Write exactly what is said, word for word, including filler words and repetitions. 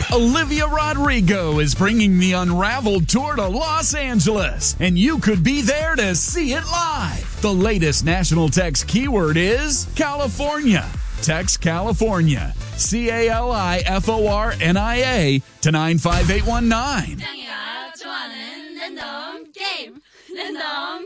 Olivia Rodrigo is bringing the Unraveled Tour to Los Angeles, and you could be there to see it live. The latest national text keyword is California. Text California, C A L I F O R N I A, to nine five eight one nine. 짱이가 좋아하는 랜덤 게임 랜덤